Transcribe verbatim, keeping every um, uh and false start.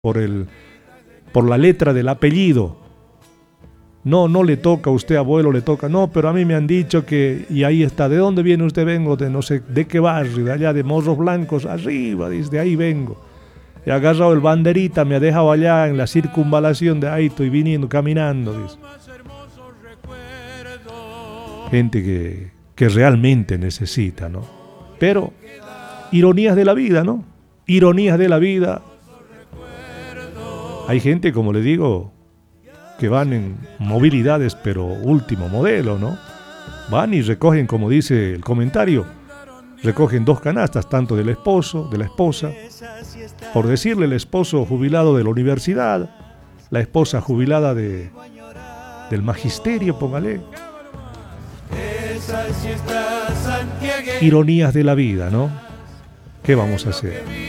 por, el, por la letra del apellido. No, no le toca a usted, abuelo, le toca. No, pero a mí me han dicho que... Y ahí está. ¿De dónde viene usted? Vengo de no sé de qué barrio, de allá de Morros Blancos, arriba, desde ahí vengo. He agarrado el banderita, me ha dejado allá en la circunvalación de ahí, estoy viniendo, caminando, dice. Gente que, que realmente necesita, ¿no? Pero, ironías de la vida, ¿no? Ironías de la vida. Hay gente, como le digo, que van en movilidades, pero último modelo, ¿no? Van y recogen, como dice el comentario, recogen dos canastas, tanto del esposo, de la esposa, por decirle el esposo jubilado de la universidad, la esposa jubilada de, del magisterio, póngale. Ironías de la vida, ¿no? ¿Qué vamos a hacer?